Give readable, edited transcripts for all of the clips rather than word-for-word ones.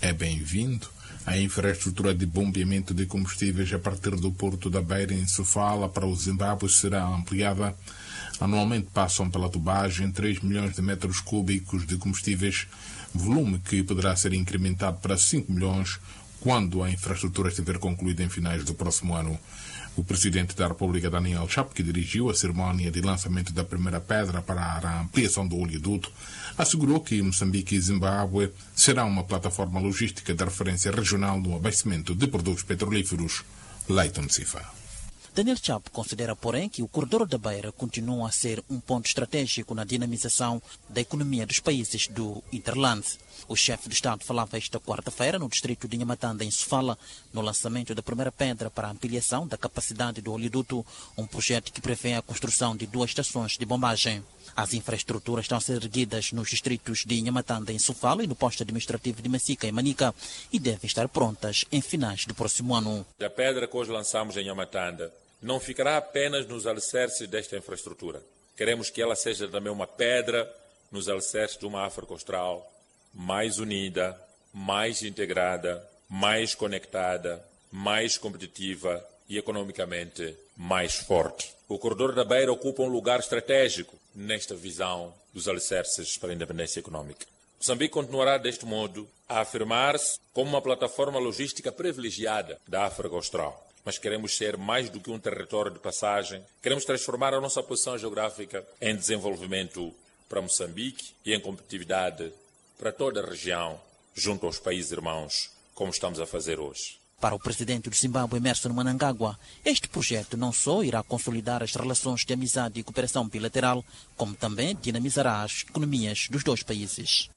é bem-vindo. A infraestrutura de bombeamento de combustíveis a partir do porto da Beira, em Sofala, para o Zimbábue será ampliada. Anualmente passam pela tubagem 3 milhões de metros cúbicos de combustíveis, volume que poderá ser incrementado para 5 milhões quando a infraestrutura estiver concluída em finais do próximo ano. O presidente da República, Daniel Chapo, que dirigiu a cerimónia de lançamento da primeira pedra para a ampliação do oleoduto, assegurou que Moçambique e Zimbábue será uma plataforma logística de referência regional no abastecimento de produtos petrolíferos. Leighton Sifa. Daniel Chapo considera, porém, que o corredor da Beira continua a ser um ponto estratégico na dinamização da economia dos países do Interland. O chefe de Estado falava esta quarta-feira no distrito de Nhamatanda, em Sofala, no lançamento da primeira pedra para a ampliação da capacidade do oleoduto, um projeto que prevê a construção de 2 estações de bombagem. As infraestruturas estão a ser erguidas nos distritos de Nhamatanda, em Sofala, e no posto administrativo de Messica, em Manica, e devem estar prontas em finais do próximo ano. A pedra que hoje lançamos em Nhamatanda não ficará apenas nos alicerces desta infraestrutura. Queremos que ela seja também uma pedra nos alicerces de uma África Austral mais unida, mais integrada, mais conectada, mais competitiva e economicamente mais forte. O corredor da Beira ocupa um lugar estratégico nesta visão dos alicerces para a independência econômica. Moçambique continuará deste modo a afirmar-se como uma plataforma logística privilegiada da África Austral. Mas queremos ser mais do que um território de passagem. Queremos transformar a nossa posição geográfica em desenvolvimento para Moçambique e em competitividade para toda a região, junto aos países irmãos, como estamos a fazer hoje. Para o presidente do Zimbábue, Emmerson Mnangagwa, este projeto não só irá consolidar as relações de amizade e cooperação bilateral, como também dinamizará as economias dos 2 países.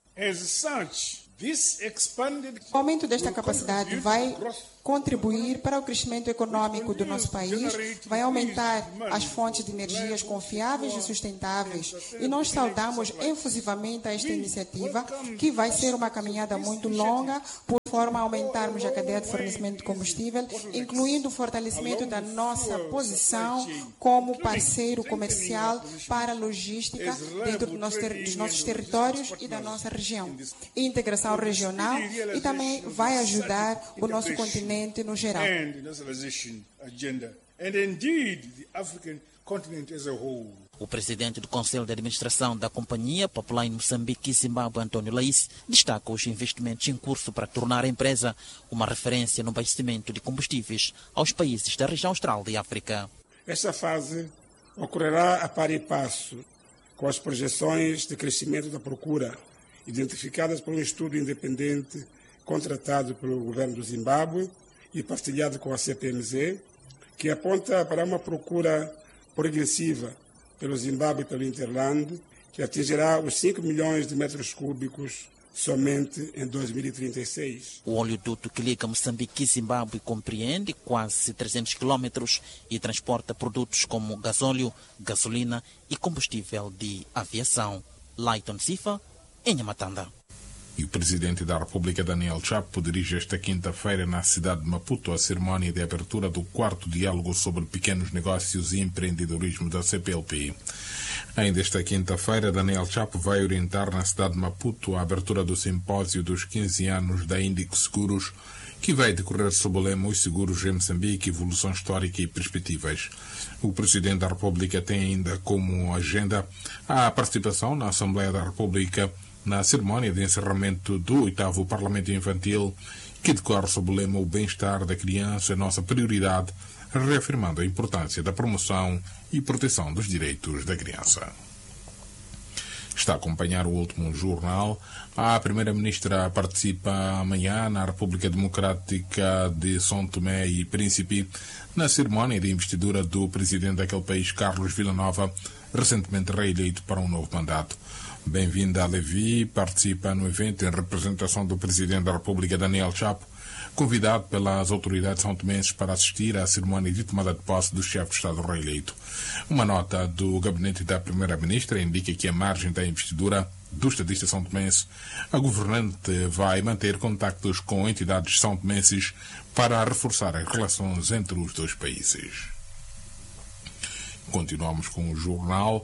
O aumento desta capacidade vai contribuir para o crescimento econômico do nosso país, vai aumentar as fontes de energias confiáveis e sustentáveis. E nós saudamos efusivamente esta iniciativa, que vai ser uma caminhada muito longa, por forma a aumentarmos a cadeia de fornecimento de combustível, incluindo o fortalecimento da nossa posição como parceiro comercial para a logística dentro dos nossos territórios e da nossa região. Integração regional e também vai ajudar o nosso continente no geral. O presidente do Conselho de Administração da Companhia Popular em Moçambique e Zimbábue, António Laís, destaca os investimentos em curso para tornar a empresa uma referência no abastecimento de combustíveis aos países da região austral de África. Esta fase ocorrerá a par e passo com as projeções de crescimento da procura identificadas por um estudo independente contratado pelo governo do Zimbábue e partilhado com a CPMZ, que aponta para uma procura progressiva pelo Zimbábue e pelo Interland, que atingirá os 5 milhões de metros cúbicos somente em 2036. O oleoduto que liga Moçambique e Zimbábue compreende quase 300 quilômetros e transporta produtos como gasóleo, gasolina e combustível de aviação. Leighton Sifa, em Nhamatanda. E o presidente da República, Daniel Chapo, dirige esta quinta-feira na cidade de Maputo a cerimónia de abertura do 4º diálogo sobre pequenos negócios e empreendedorismo da CPLP. Ainda esta quinta-feira, Daniel Chapo vai orientar na cidade de Maputo a abertura do simpósio dos 15 anos da Índico Seguros, que vai decorrer sob o lema Os Seguros em Moçambique, Evolução Histórica e Perspectivas. O Presidente da República tem ainda como agenda a participação na Assembleia da República na cerimónia de encerramento do 8º Parlamento Infantil, que decorre sob o lema O Bem-Estar da Criança é Nossa Prioridade, reafirmando a importância da promoção e proteção dos direitos da criança. Está a acompanhar o último jornal. A Primeira-Ministra participa amanhã na República Democrática de São Tomé e Príncipe na cerimónia de investidura do presidente daquele país, Carlos Villanova, recentemente reeleito para um novo mandato. Bem-vinda a Levi, participa no evento em representação do presidente da República, Daniel Chapo, convidado pelas autoridades são-tomenses para assistir à cerimónia de tomada de posse do chefe de Estado reeleito. Uma nota do gabinete da Primeira-Ministra indica que, à margem da investidura do estadista são-tomense, a governante vai manter contactos com entidades são-tomenses para reforçar as relações entre os 2 países. Continuamos com o jornal.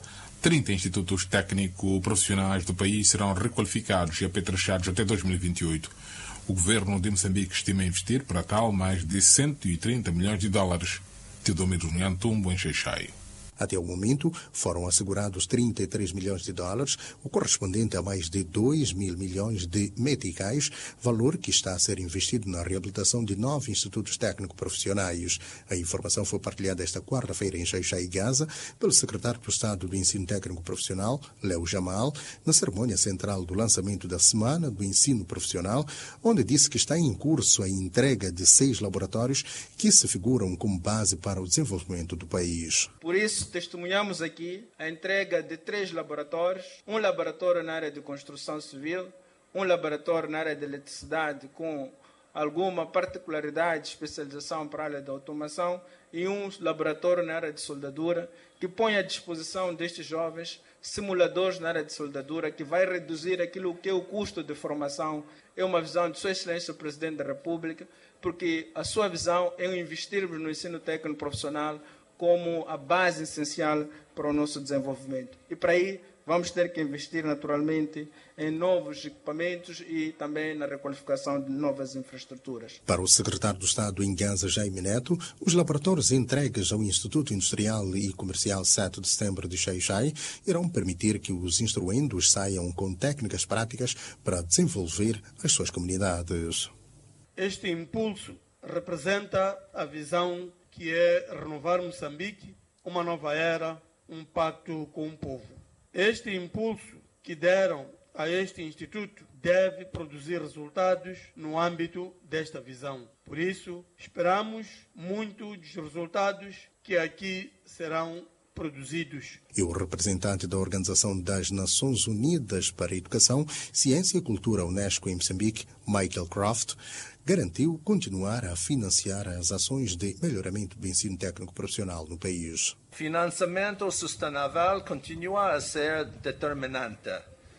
30 institutos técnico-profissionais do país serão requalificados e apetrechados até 2028. O governo de Moçambique estima investir para tal mais de 130 milhões de dólares. Teodomiro Nhantumbo, em Xai-Xai. Até o momento, foram assegurados 33 milhões de dólares, o correspondente a mais de 2 mil milhões de meticais, valor que está a ser investido na reabilitação de 9 institutos técnico-profissionais. A informação foi partilhada esta quarta-feira em Xai-Xai, Gaza, pelo secretário do Estado do Ensino Técnico-Profissional, Léo Jamal, na cerimônia central do lançamento da Semana do Ensino Profissional, onde disse que está em curso a entrega de 6 laboratórios que se figuram como base para o desenvolvimento do país. Por isso, testemunhamos aqui a entrega de 3 laboratórios, um laboratório na área de construção civil, um laboratório na área de eletricidade com alguma particularidade, especialização para a área de automação e um laboratório na área de soldadura que põe à disposição destes jovens simuladores na área de soldadura que vai reduzir aquilo que é o custo de formação. É uma visão de Sua Excelência o Presidente da República, porque a sua visão é investirmos no ensino técnico profissional como a base essencial para o nosso desenvolvimento. E para aí vamos ter que investir naturalmente em novos equipamentos e também na requalificação de novas infraestruturas. Para o secretário do Estado em Gaza, Jaime Neto, os laboratórios entregues ao Instituto Industrial e Comercial 7 de Setembro de Xai-Xai irão permitir que os instruendos saiam com técnicas práticas para desenvolver as suas comunidades. Este impulso representa a visão que é renovar Moçambique, uma nova era, um pacto com o povo. Este impulso que deram a este instituto deve produzir resultados no âmbito desta visão. Por isso, esperamos muito dos resultados que aqui serão produzidos. E o representante da Organização das Nações Unidas para a Educação, Ciência e Cultura UNESCO em Moçambique, Michael Croft, garantiu continuar a financiar as ações de melhoramento do ensino técnico profissional no país. Financiamento sustentável continua a ser determinante.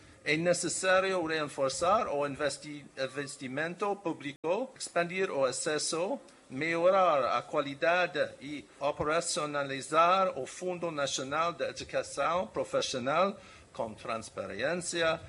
É necessário reforçar o investimento público, expandir o acesso, melhorar a qualidade e operacionalizar o Fundo Nacional de Educação Profissional com transparência,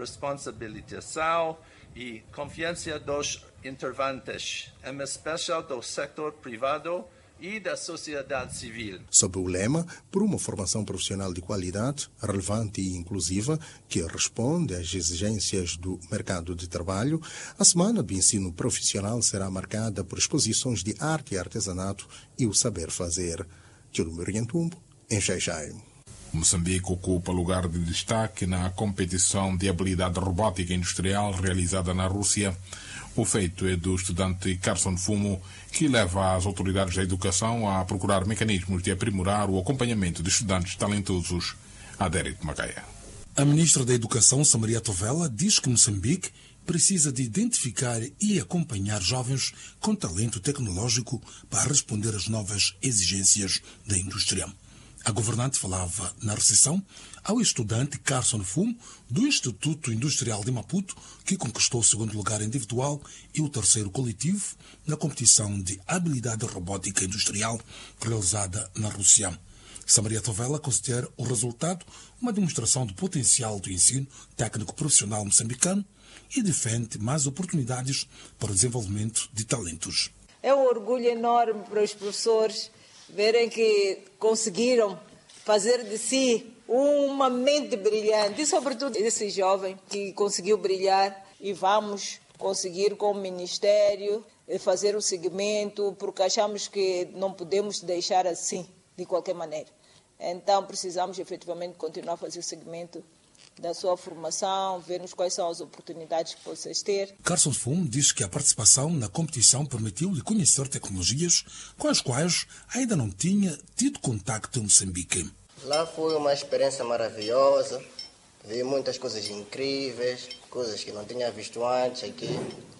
responsabilização e confiança dos interventes, em especial do setor privado e da sociedade civil. Sob o lema por uma formação profissional de qualidade, relevante e inclusiva, que responde às exigências do mercado de trabalho, a Semana do Ensino Profissional será marcada por exposições de arte e artesanato e o saber fazer. Teodomiro Nhantumbo, em Xai-Xai. Moçambique ocupa lugar de destaque na competição de habilidade robótica industrial realizada na Rússia. O feito é do estudante Carson Fumo, que leva as autoridades da educação a procurar mecanismos de aprimorar o acompanhamento de estudantes talentosos. Adérito Macaia. A ministra da Educação, Samaria Tovela, diz que Moçambique precisa de identificar e acompanhar jovens com talento tecnológico para responder às novas exigências da indústria. A governante falava na recepção ao estudante Carson Fumo, do Instituto Industrial de Maputo, que conquistou o 2º lugar individual e o 3º coletivo na competição de habilidade robótica industrial realizada na Rússia. Samaria Tovela considera o resultado uma demonstração do potencial do ensino técnico profissional moçambicano e defende mais oportunidades para o desenvolvimento de talentos. É um orgulho enorme para os professores verem que conseguiram fazer de si uma mente brilhante, e sobretudo esse jovem que conseguiu brilhar, e vamos conseguir com o Ministério fazer o seguimento, porque achamos que não podemos deixar assim, de qualquer maneira. Então precisamos efetivamente continuar a fazer o seguimento da sua formação, vermos quais são as oportunidades que vocês têm. Carson Fumo diz que a participação na competição permitiu-lhe conhecer tecnologias com as quais ainda não tinha tido contacto em Moçambique. Lá foi uma experiência maravilhosa, vi muitas coisas incríveis, coisas que não tinha visto antes aqui.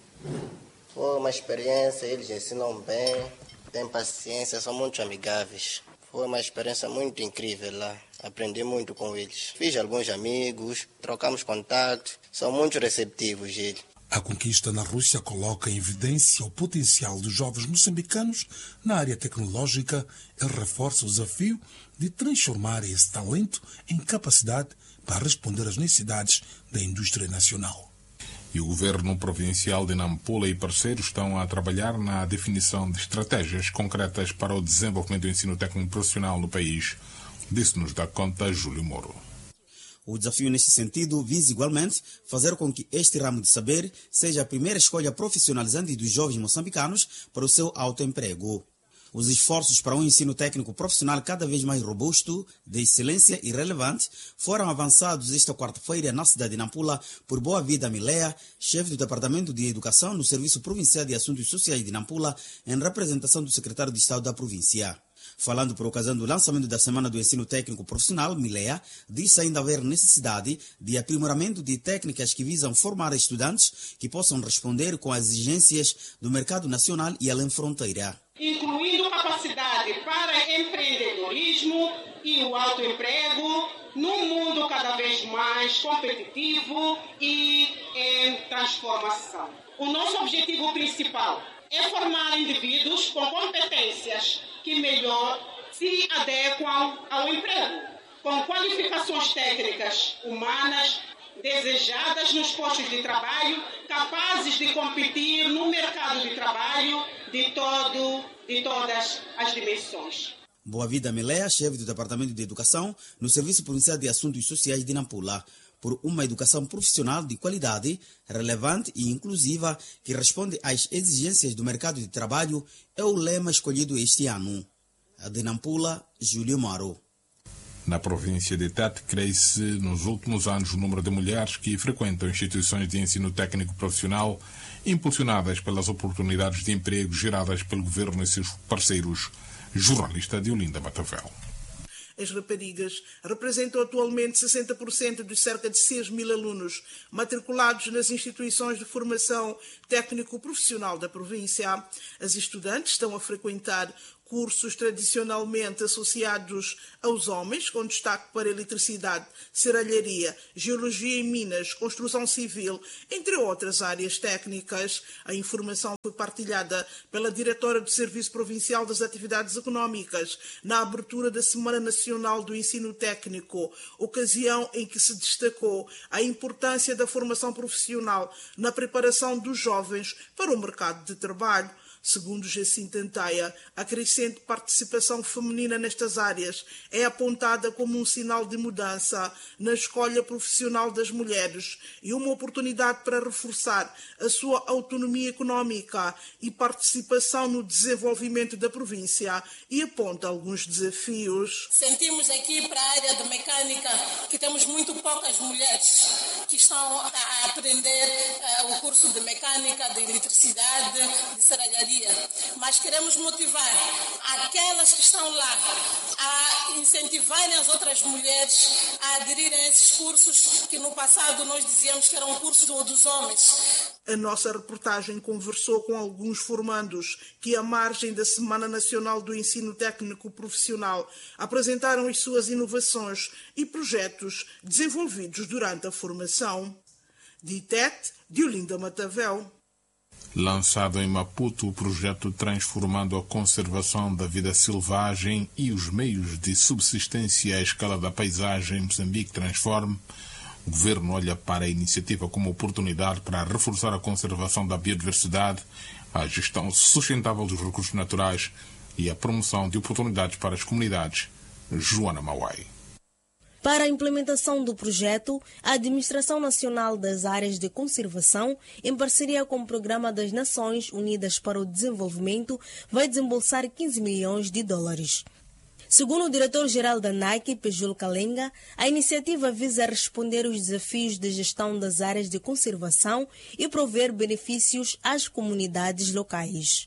Foi uma experiência, eles ensinam bem, têm paciência, são muito amigáveis. Foi uma experiência muito incrível lá. Aprendi muito com eles. Fiz alguns amigos, trocamos contatos, são muito receptivos eles. A conquista na Rússia coloca em evidência o potencial dos jovens moçambicanos na área tecnológica e reforça o desafio de transformar esse talento em capacidade para responder às necessidades da indústria nacional. E o governo provincial de Nampula e parceiros estão a trabalhar na definição de estratégias concretas para o desenvolvimento do ensino técnico profissional no país. Disso-nos dá conta Júlio Moro. O desafio neste sentido visa igualmente fazer com que este ramo de saber seja a primeira escolha profissionalizante dos jovens moçambicanos para o seu autoemprego. Os esforços para um ensino técnico profissional cada vez mais robusto, de excelência e relevante, foram avançados esta quarta-feira na cidade de Nampula por Boa Vida Milea, chefe do Departamento de Educação no Serviço Provincial de Assuntos Sociais de Nampula, em representação do secretário de Estado da província. Falando por ocasião do lançamento da Semana do Ensino Técnico Profissional, Milea disse ainda haver necessidade de aprimoramento de técnicas que visam formar estudantes que possam responder com as exigências do mercado nacional e além fronteira. Incluindo capacidade para empreendedorismo e o autoemprego num mundo cada vez mais competitivo e em transformação. O nosso objetivo principal é formar indivíduos com competências que melhor se adequam ao emprego, com qualificações técnicas humanas desejadas nos postos de trabalho, capazes de competir no mercado de trabalho de todas as dimensões. Boa Vida Milea, chefe do Departamento de Educação no Serviço Provincial de Assuntos Sociais de Nampula, por uma educação profissional de qualidade, relevante e inclusiva que responde às exigências do mercado de trabalho, é o lema escolhido este ano. De Nampula, Júlio Moro. Na província de Tete, cresce nos últimos anos o número de mulheres que frequentam instituições de ensino técnico profissional, impulsionadas pelas oportunidades de emprego geradas pelo governo e seus parceiros. Jornalista de Olinda Matavel. As raparigas representam atualmente 60% dos cerca de 6 mil alunos matriculados nas instituições de formação técnico-profissional da província. As estudantes estão a frequentar cursos tradicionalmente associados aos homens, com destaque para eletricidade, serralharia, geologia e minas, construção civil, entre outras áreas técnicas. A informação foi partilhada pela diretora do Serviço Provincial das Atividades Económicas na abertura da Semana Nacional do Ensino Técnico, ocasião em que se destacou a importância da formação profissional na preparação dos jovens para o mercado de trabalho. Segundo Jacinto Antaia, a crescente participação feminina nestas áreas é apontada como um sinal de mudança na escolha profissional das mulheres e uma oportunidade para reforçar a sua autonomia económica e participação no desenvolvimento da província, e aponta alguns desafios. Sentimos aqui para a área de mecânica que temos muito poucas mulheres que estão a aprender o curso de mecânica, de eletricidade, de serralharia. Mas queremos motivar aquelas que estão lá a incentivarem as outras mulheres a aderirem a esses cursos que no passado nós dizíamos que eram cursos dos homens. A nossa reportagem conversou com alguns formandos que, à margem da Semana Nacional do Ensino Técnico Profissional, apresentaram as suas inovações e projetos desenvolvidos durante a formação. De Tete, de Olinda Matavel. Lançado em Maputo, o projeto Transformando a Conservação da Vida Selvagem e os Meios de Subsistência à Escala da Paisagem Moçambique Transforme, o governo olha para a iniciativa como oportunidade para reforçar a conservação da biodiversidade, a gestão sustentável dos recursos naturais e a promoção de oportunidades para as comunidades. Joana Mauai. Para a implementação do projeto, a Administração Nacional das Áreas de Conservação, em parceria com o Programa das Nações Unidas para o Desenvolvimento, vai desembolsar $15 milhões. Segundo o diretor-geral da NAIC, Pejulo Kalenga, a iniciativa visa responder aos desafios de gestão das áreas de conservação e prover benefícios às comunidades locais.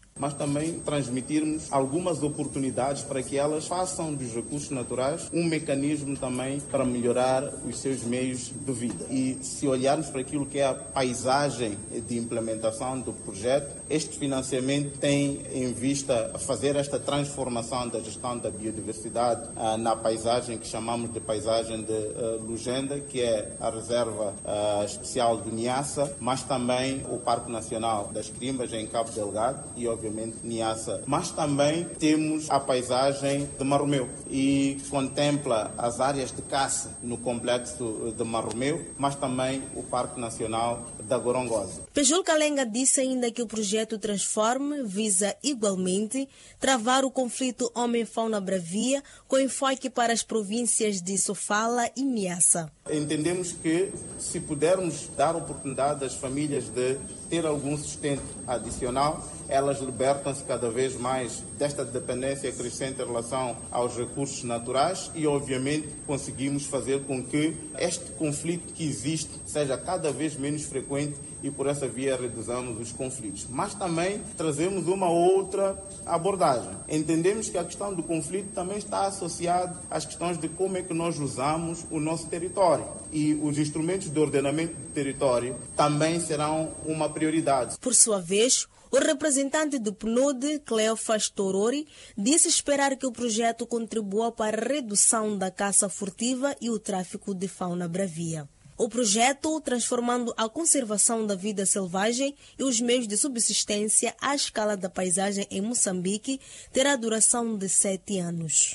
mas também transmitirmos algumas oportunidades para que elas façam dos recursos naturais um mecanismo também para melhorar os seus meios de vida. E se olharmos para aquilo que é a paisagem de implementação do projeto, este financiamento tem em vista fazer esta transformação da gestão da biodiversidade na paisagem que chamamos de paisagem de Lugenda, que é a reserva especial do Niassa, mas também o Parque Nacional das Crimbas em Cabo Delgado e, obviamente, Niassa. Mas também temos a paisagem de Marromeu e contempla as áreas de caça no complexo de Marromeu, mas também o Parque Nacional da Gorongosa. Pejol Kalenga disse ainda que o projeto Transforme visa igualmente travar o conflito homem-fauna-bravia com enfoque para as províncias de Sofala e Niassa. Entendemos que se pudermos dar oportunidade às famílias de ter algum sustento adicional, elas libertam-se cada vez mais desta dependência crescente em relação aos recursos naturais e, obviamente, conseguimos fazer com que este conflito que existe seja cada vez menos frequente e, por essa via, reduzamos os conflitos. Mas também trazemos uma outra abordagem. Entendemos que a questão do conflito também está associada às questões de como é que nós usamos o nosso território. E os instrumentos de ordenamento do território também serão uma prioridade. Por sua vez, o representante do PNUD, Cleofas Torori, disse esperar que o projeto contribua para a redução da caça furtiva e o tráfico de fauna bravia. O projeto, transformando a conservação da vida selvagem e os meios de subsistência à escala da paisagem em Moçambique, terá duração de 7 anos.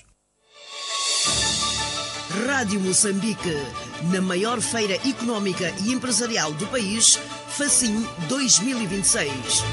Rádio Moçambique, na maior feira económica e empresarial do país, FACIM 2026.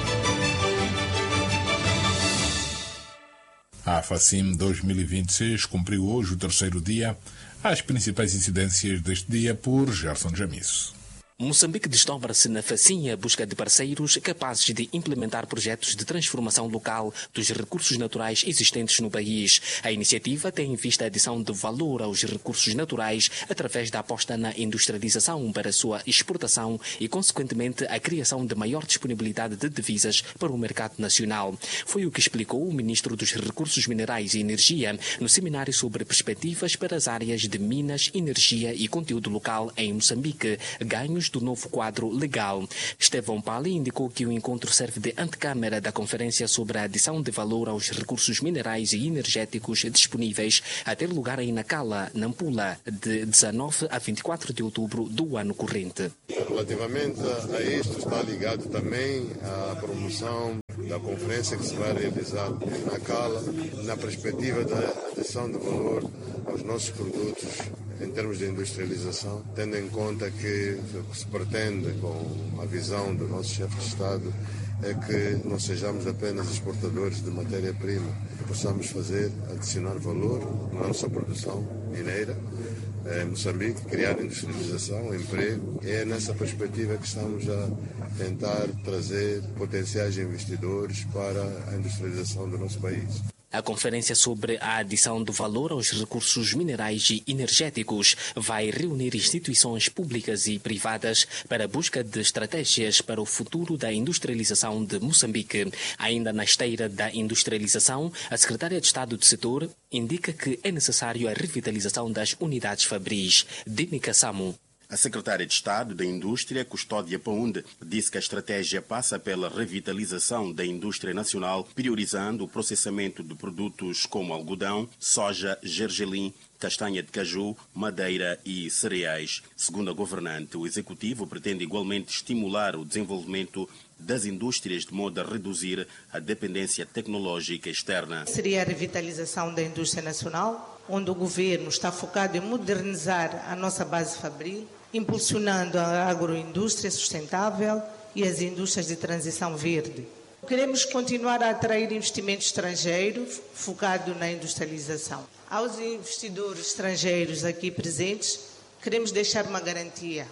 A FACIM 2026 cumpriu hoje o terceiro dia. As principais incidências deste dia por Gerson Jamisso. Moçambique desdobra-se na facinha busca de parceiros capazes de implementar projetos de transformação local dos recursos naturais existentes no país. A iniciativa tem em vista a adição de valor aos recursos naturais através da aposta na industrialização para sua exportação e, consequentemente, a criação de maior disponibilidade de divisas para o mercado nacional. Foi o que explicou o Ministro dos Recursos Minerais e Energia no seminário sobre perspectivas para as áreas de minas, energia e conteúdo local em Moçambique, ganhos do novo quadro legal. Estevão Pali indicou que o encontro serve de antecâmara da conferência sobre a adição de valor aos recursos minerais e energéticos disponíveis a ter lugar em Nacala, Nampula, de 19 a 24 de outubro do ano corrente. Relativamente a isto, está ligado também à promoção da conferência que se vai realizar em Nacala, na perspectiva da adição de valor aos nossos produtos em termos de industrialização, tendo em conta que o que se pretende com a visão do nosso chefe de Estado é que não sejamos apenas exportadores de matéria-prima, que possamos adicionar valor na nossa produção mineira em Moçambique, criar industrialização, emprego. É nessa perspectiva que estamos a tentar trazer potenciais investidores para a industrialização do nosso país. A conferência sobre a adição de valor aos recursos minerais e energéticos vai reunir instituições públicas e privadas para a busca de estratégias para o futuro da industrialização de Moçambique. Ainda na esteira da industrialização, a secretária de Estado do setor indica que é necessário a revitalização das unidades fabris. Dini Kassamo. A secretária de Estado da Indústria, Custódia Paunde, disse que a estratégia passa pela revitalização da indústria nacional, priorizando o processamento de produtos como algodão, soja, gergelim, castanha de caju, madeira e cereais. Segundo a governante, o Executivo pretende igualmente estimular o desenvolvimento das indústrias de modo a reduzir a dependência tecnológica externa. Seria a revitalização da indústria nacional, onde o governo está focado em modernizar a nossa base fabril, impulsionando a agroindústria sustentável e as indústrias de transição verde. Queremos continuar a atrair investimento estrangeiro focado na industrialização. Aos investidores estrangeiros aqui presentes, queremos deixar uma garantia.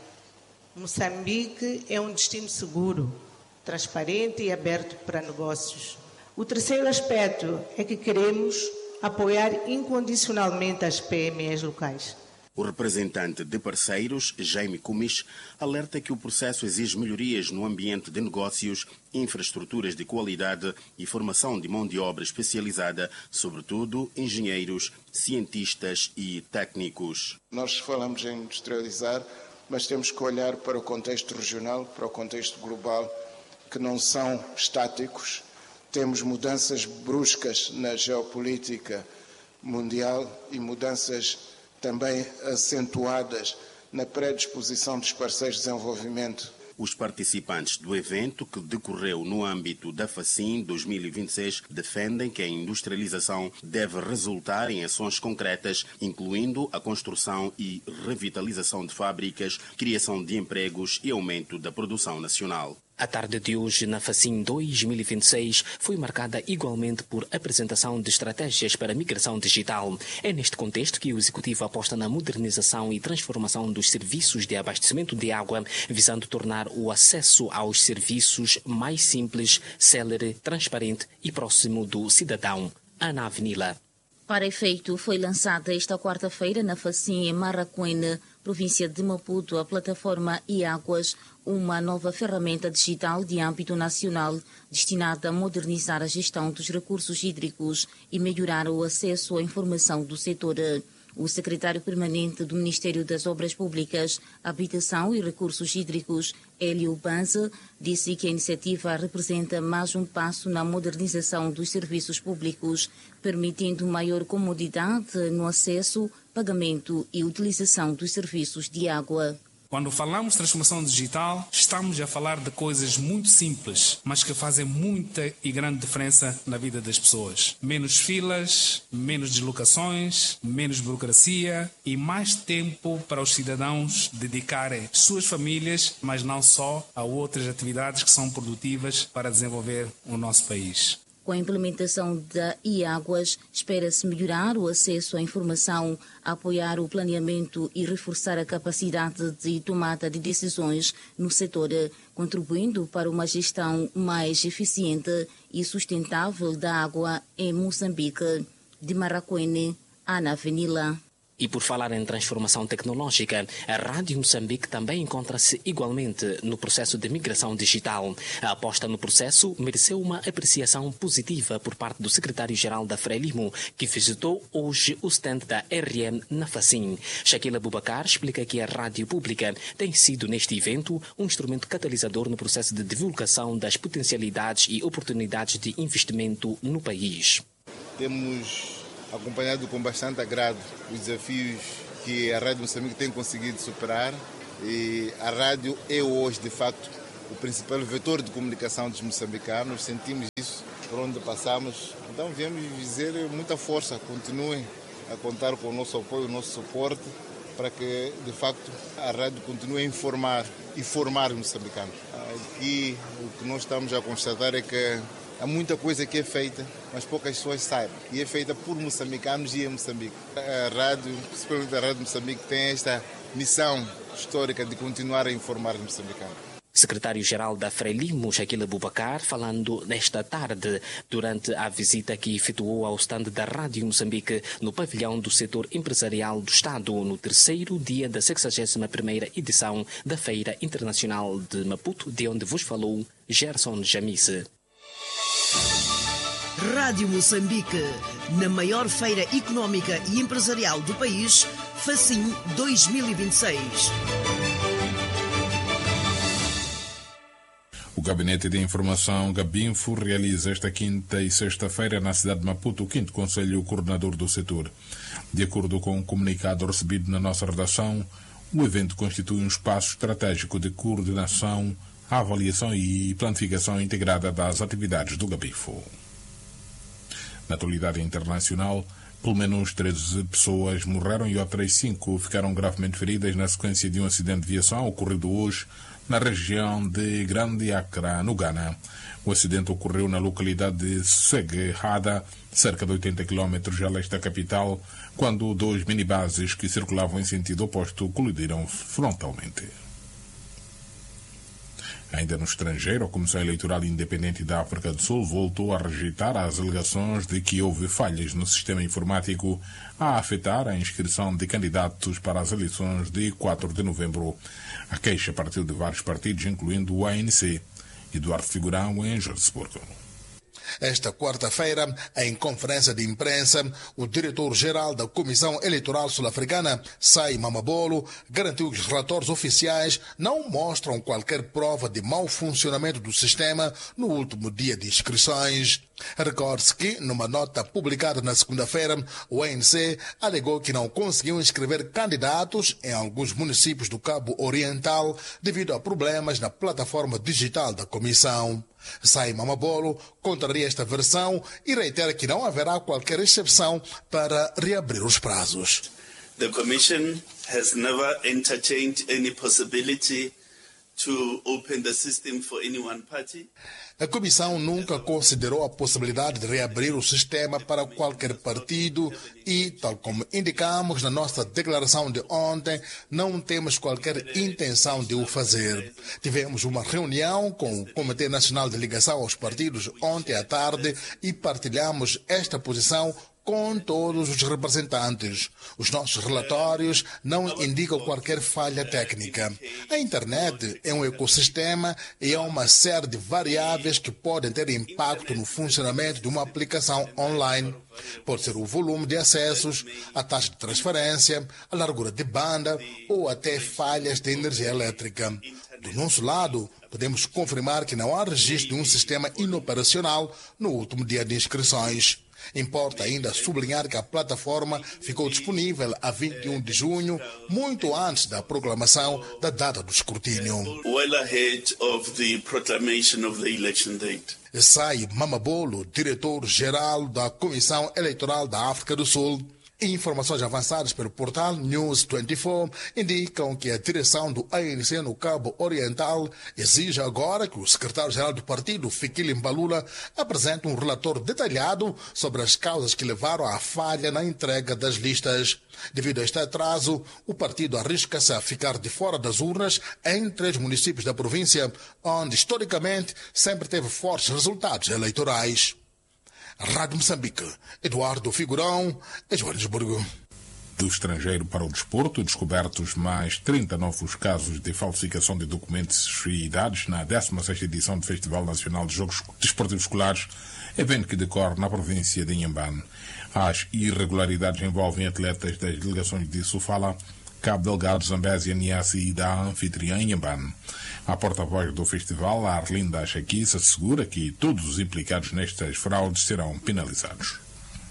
Moçambique é um destino seguro, transparente e aberto para negócios. O terceiro aspecto é que queremos apoiar incondicionalmente as PMEs locais. O representante de parceiros, Jaime Kumish, alerta que o processo exige melhorias no ambiente de negócios, infraestruturas de qualidade e formação de mão de obra especializada, sobretudo engenheiros, cientistas e técnicos. Nós falamos em industrializar, mas temos que olhar para o contexto regional, para o contexto global, que não são estáticos. Temos mudanças bruscas na geopolítica mundial e mudanças também acentuadas na predisposição dos parceiros de desenvolvimento. Os participantes do evento, que decorreu no âmbito da FACIN 2026, defendem que a industrialização deve resultar em ações concretas, incluindo a construção e revitalização de fábricas, criação de empregos e aumento da produção nacional. A tarde de hoje, na FACIN 2026, foi marcada igualmente por apresentação de estratégias para a migração digital. É neste contexto que o Executivo aposta na modernização e transformação dos serviços de abastecimento de água, visando tornar o acesso aos serviços mais simples, célere, transparente e próximo do cidadão. Ana Avenila. Para efeito, foi lançada esta quarta-feira na FACIN em Maracuene, província de Maputo, a plataforma e-Águas, uma nova ferramenta digital de âmbito nacional destinada a modernizar a gestão dos recursos hídricos e melhorar o acesso à informação do setor. O secretário permanente do Ministério das Obras Públicas, Habitação e Recursos Hídricos, Hélio Banza, disse que a iniciativa representa mais um passo na modernização dos serviços públicos, permitindo maior comodidade no acesso, pagamento e utilização dos serviços de água. Quando falamos de transformação digital, estamos a falar de coisas muito simples, mas que fazem muita e grande diferença na vida das pessoas. Menos filas, menos deslocações, menos burocracia e mais tempo para os cidadãos dedicarem suas famílias, mas não só, a outras atividades que são produtivas para desenvolver o nosso país. Com a implementação da e-Águas, espera-se melhorar o acesso à informação, apoiar o planeamento e reforçar a capacidade de tomada de decisões no setor, contribuindo para uma gestão mais eficiente e sustentável da água em Moçambique. De Maracuene, Ana Avenila. E por falar em transformação tecnológica, a Rádio Moçambique também encontra-se igualmente no processo de migração digital. A aposta no processo mereceu uma apreciação positiva por parte do secretário-geral da Frelimo, que visitou hoje o stand da RM na FACIN. Shaquila Bubacar explica que a rádio pública tem sido, neste evento, um instrumento catalisador no processo de divulgação das potencialidades e oportunidades de investimento no país. Temos acompanhado com bastante agrado os desafios que a Rádio Moçambique tem conseguido superar, e a rádio é hoje, de facto, o principal vetor de comunicação dos moçambicanos. Sentimos isso por onde passamos. Então viemos dizer muita força, continuem a contar com o nosso apoio, o nosso suporte, para que, de facto, a rádio continue a informar e formar os moçambicanos. Aqui o que nós estamos a constatar é que há muita coisa que é feita, mas poucas pessoas sabem. E é feita por moçambicanos e em Moçambique. A rádio, principalmente a Rádio Moçambique, tem esta missão histórica de continuar a informar os moçambicanos. Secretário-geral da Frelimo, Shaquila Bubacar, falando nesta tarde durante a visita que efetuou ao stand da Rádio Moçambique no pavilhão do setor empresarial do Estado, no terceiro dia da 61ª edição da Feira Internacional de Maputo, de onde vos falou Gerson Jamice. Rádio Moçambique, na maior feira económica e empresarial do país, FACIN 2026. O Gabinete de Informação Gabinfo realiza esta quinta e sexta-feira na cidade de Maputo o 5º Conselho Coordenador do Setor. De acordo com o comunicado recebido na nossa redação, o evento constitui um espaço estratégico de coordenação, avaliação e planificação integrada das atividades do Gabinfo. Na atualidade internacional, pelo menos 13 pessoas morreram e outras 5 ficaram gravemente feridas na sequência de um acidente de viação ocorrido hoje na região de Grande Accra, no Ghana. O acidente ocorreu na localidade de Segehada, cerca de 80 km a leste da capital, quando 2 minibuses que circulavam em sentido oposto colidiram frontalmente. Ainda no estrangeiro, a Comissão Eleitoral Independente da África do Sul voltou a rejeitar as alegações de que houve falhas no sistema informático a afetar a inscrição de candidatos para as eleições de 4 de novembro. A queixa partiu de vários partidos, incluindo o ANC. Eduardo Figurão, em Joanesburgo. Esta quarta-feira, em conferência de imprensa, o diretor-geral da Comissão Eleitoral Sul-Africana, Sai Mamabolo, garantiu que os relatórios oficiais não mostram qualquer prova de mau funcionamento do sistema no último dia de inscrições. Recorde-se que, numa nota publicada na segunda-feira, o ANC alegou que não conseguiu inscrever candidatos em alguns municípios do Cabo Oriental devido a problemas na plataforma digital da comissão. Sai Mamabolo contraria esta versão e reitera que não haverá qualquer exceção para reabrir os prazos. The Commission has never entertained any possibility to open the system for any one party. A Comissão nunca considerou a possibilidade de reabrir o sistema para qualquer partido e, tal como indicamos na nossa declaração de ontem, não temos qualquer intenção de o fazer. Tivemos uma reunião com o Comitê Nacional de Ligação aos Partidos ontem à tarde e partilhamos esta posição com todos os representantes. Os nossos relatórios não indicam qualquer falha técnica. A internet é um ecossistema e há uma série de variáveis que podem ter impacto no funcionamento de uma aplicação online. Pode ser o volume de acessos, a taxa de transferência, a largura de banda ou até falhas de energia elétrica. Do nosso lado, podemos confirmar que não há registro de um sistema inoperacional no último dia de inscrições. Importa ainda sublinhar que a plataforma ficou disponível a 21 de junho, muito antes da proclamação da data do escrutínio. Well ahead of the proclamation of the election date. Sai Mamabolo, diretor-geral da Comissão Eleitoral da África do Sul. Informações avançadas pelo portal News 24 indicam que a direção do ANC no Cabo Oriental exige agora que o secretário-geral do partido, Fikile Mbalula, apresente um relatório detalhado sobre as causas que levaram à falha na entrega das listas. Devido a este atraso, o partido arrisca-se a ficar de fora das urnas em 3 municípios da província, onde historicamente sempre teve fortes resultados eleitorais. Rádio Moçambique, Eduardo Figurão, Joanesburgo. Do estrangeiro para o desporto, descobertos mais 30 novos casos de falsificação de documentos e idades na 16ª edição do Festival Nacional de Jogos Desportivos Escolares, evento que decorre na província de Inhambane. As irregularidades envolvem atletas das delegações de Sofala, Cabo Delgado, Zambésia, Niassa e da anfitriã Inhambane. A porta-voz do festival, Arlinda Chaquiça, assegura que todos os implicados nestas fraudes serão penalizados.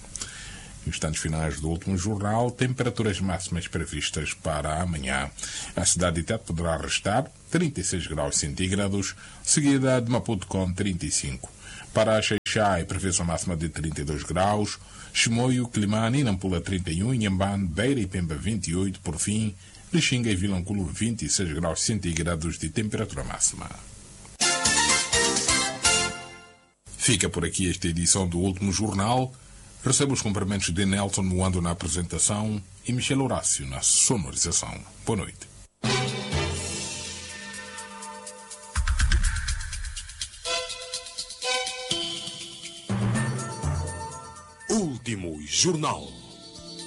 Instantes finais do último jornal, temperaturas máximas previstas para amanhã. A cidade de Tete poderá restar 36 graus centígrados, seguida de Maputo com 35. Para Xaixai, previsão máxima de 32 graus, Chimoio, Climane e Nampula 31, Inhambane, Beira e Pemba 28, por fim, Lixinga e Vilanculo 26 graus centígrados de temperatura máxima. Fica por aqui esta edição do último jornal. Recebo os cumprimentos de Nelson Moando na apresentação e Michel Horácio na sonorização. Boa noite. Último jornal.